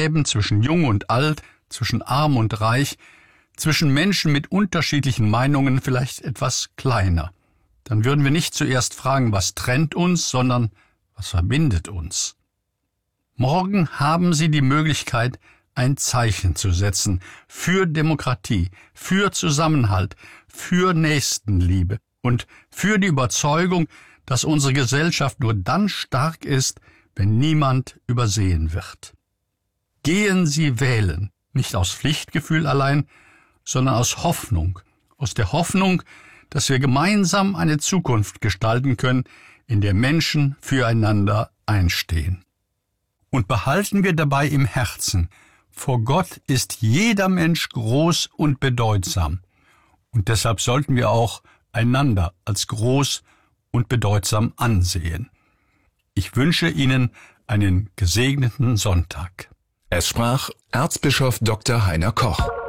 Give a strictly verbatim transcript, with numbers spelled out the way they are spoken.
Gräben zwischen Jung und Alt, zwischen Arm und Reich, zwischen Menschen mit unterschiedlichen Meinungen vielleicht etwas kleiner. Dann würden wir nicht zuerst fragen, was trennt uns, sondern was verbindet uns. Morgen haben Sie die Möglichkeit, ein Zeichen zu setzen für Demokratie, für Zusammenhalt, für Nächstenliebe und für die Überzeugung, dass unsere Gesellschaft nur dann stark ist, wenn niemand übersehen wird. Gehen Sie wählen, nicht aus Pflichtgefühl allein, sondern aus Hoffnung, aus der Hoffnung, dass wir gemeinsam eine Zukunft gestalten können, in der Menschen füreinander einstehen. Und behalten wir dabei im Herzen, vor Gott ist jeder Mensch groß und bedeutsam. Und deshalb sollten wir auch einander als groß und bedeutsam ansehen. Ich wünsche Ihnen einen gesegneten Sonntag. Es sprach Erzbischof Doktor Heiner Koch.